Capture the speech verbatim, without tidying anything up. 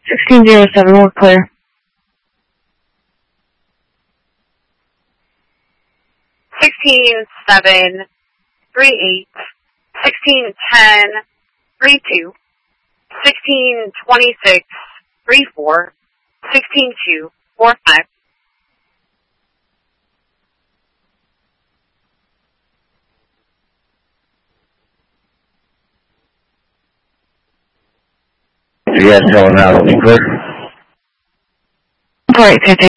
sixteen zero seven, we're clear. Sixteen seven three eight, sixteen ten three two, sixteen twenty six three four, sixteen two four five. You guys calling out, clear? Alright, Santa